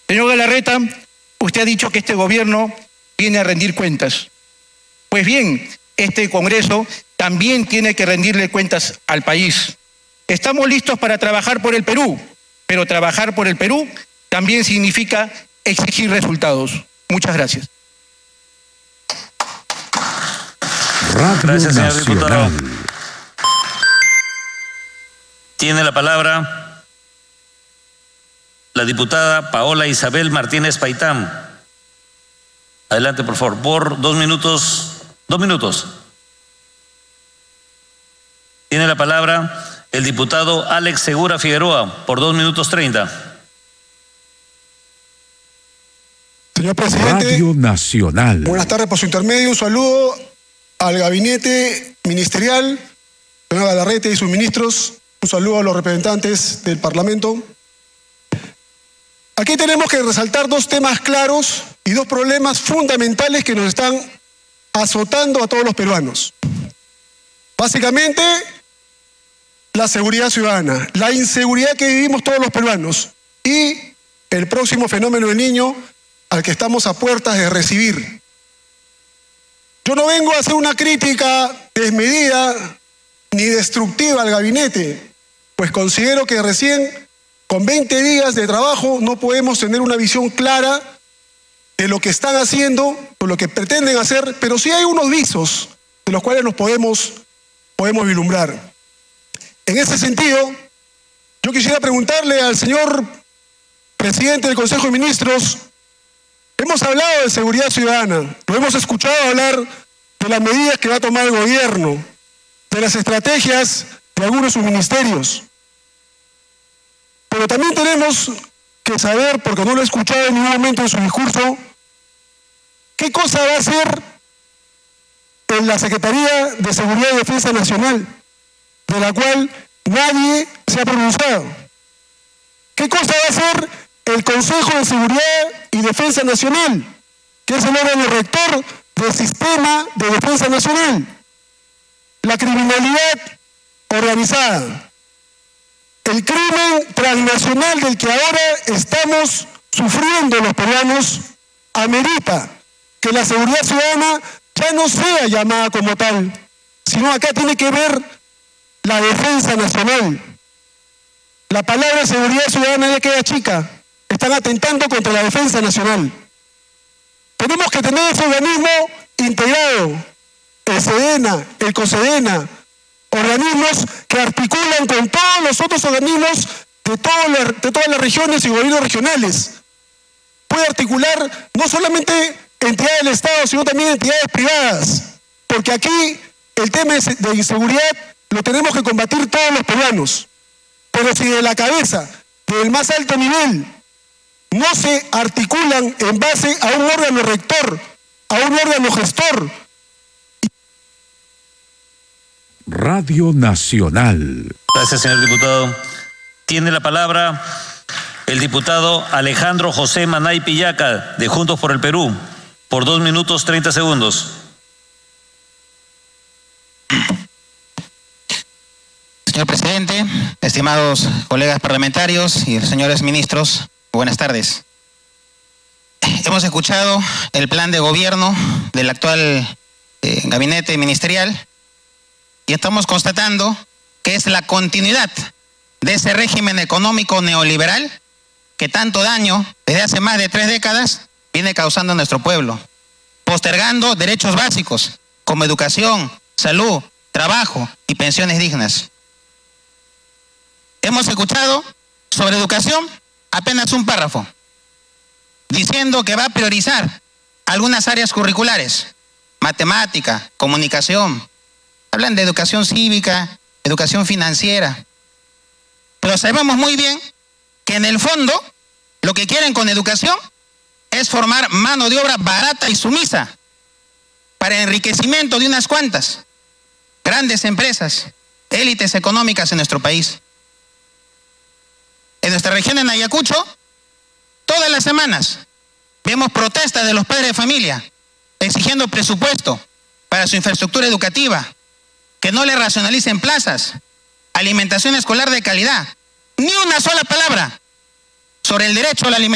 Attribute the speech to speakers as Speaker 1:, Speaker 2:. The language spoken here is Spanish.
Speaker 1: Señor Galarreta, usted ha dicho que este gobierno viene a rendir cuentas. Pues bien, este Congreso también tiene que rendirle cuentas al país. Estamos listos para trabajar por el Perú, pero trabajar por el Perú también significa exigir resultados. Muchas gracias.
Speaker 2: Gracias, señor diputado. Tiene la palabra la diputada Paola Isabel Martínez Paitán. Adelante, por favor, por 2 minutos. 2 minutos. Tiene la palabra el diputado Alex Segura Figueroa, por 2 minutos 30.
Speaker 3: Señor presidente,
Speaker 4: Radio Nacional.
Speaker 3: Buenas tardes. Por su intermedio, un saludo al gabinete ministerial, señor Galarreta y sus ministros, un saludo a los representantes del Parlamento. Aquí tenemos que resaltar 2 temas claros y 2 problemas fundamentales que nos están azotando a todos los peruanos. Básicamente, la seguridad ciudadana, la inseguridad que vivimos todos los peruanos y el próximo fenómeno del Niño al que estamos a puertas de recibir. Yo no vengo a hacer una crítica desmedida ni destructiva al gabinete, pues considero que recién con 20 días de trabajo no podemos tener una visión clara de lo que están haciendo, o lo que pretenden hacer, pero sí hay unos visos de los cuales nos podemos vislumbrar. En ese sentido, yo quisiera preguntarle al señor presidente del Consejo de Ministros, hemos hablado de seguridad ciudadana, lo hemos escuchado hablar de las medidas que va a tomar el gobierno, de las estrategias de algunos de sus ministerios. Pero también tenemos que saber, porque no lo he escuchado en ningún momento en su discurso, qué cosa va a hacer en la Secretaría de Seguridad y Defensa Nacional, de la cual nadie se ha pronunciado. ¿Qué cosa va a hacer el Consejo de Seguridad y Defensa Nacional, que es el órgano rector del Sistema de Defensa Nacional? La criminalidad organizada, el crimen transnacional del que ahora estamos sufriendo los peruanos, amerita que la seguridad ciudadana ya no sea llamada como tal, sino acá tiene que ver la defensa nacional. La palabra seguridad ciudadana ya queda chica, están atentando contra la defensa nacional. Tenemos que tener ese organismo integrado, el SEDENA, el COSEDENA, organismos que articulan con todos los otros organismos de todas las regiones y gobiernos regionales. Puede articular no solamente entidades del Estado, sino también entidades privadas, porque aquí el tema de inseguridad lo tenemos que combatir todos los peruanos. Pero si de la cabeza, del más alto nivel, no se articulan en base a un órgano rector, a un órgano gestor.
Speaker 4: Radio Nacional.
Speaker 2: Gracias, señor diputado. Tiene la palabra el diputado Alejandro José Manay Pillaca, de Juntos por el Perú, por 2 minutos 30 segundos.
Speaker 5: Señor presidente, estimados colegas parlamentarios y señores ministros, buenas tardes. Hemos escuchado el plan de gobierno del actual gabinete ministerial y estamos constatando que es la continuidad de ese régimen económico neoliberal que tanto daño desde hace más de 3 décadas viene causando a nuestro pueblo, postergando derechos básicos como educación, salud, trabajo y pensiones dignas. Hemos escuchado sobre educación apenas un párrafo, diciendo que va a priorizar algunas áreas curriculares, matemática, comunicación. Hablan de educación cívica, educación financiera. Pero sabemos muy bien que en el fondo lo que quieren con educación es formar mano de obra barata y sumisa para enriquecimiento de unas cuantas grandes empresas, élites económicas en nuestro país. En nuestra región, en Ayacucho, todas las semanas vemos protestas de los padres de familia exigiendo presupuesto para su infraestructura educativa, que no le racionalicen plazas, alimentación escolar de calidad. Ni una sola palabra sobre el derecho a la alimentación.